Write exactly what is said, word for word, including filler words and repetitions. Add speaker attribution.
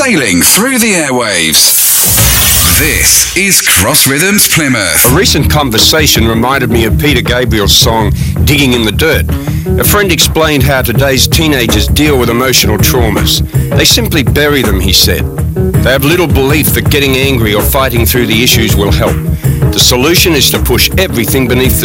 Speaker 1: sailing through the airwaves. This is Cross Rhythms Plymouth.
Speaker 2: A recent conversation reminded me of Peter Gabriel's song, Digging in the Dirt. A friend explained how today's teenagers deal with emotional traumas. They simply bury them, he said. They have little belief that getting angry or fighting through the issues will help. The solution is to push everything beneath the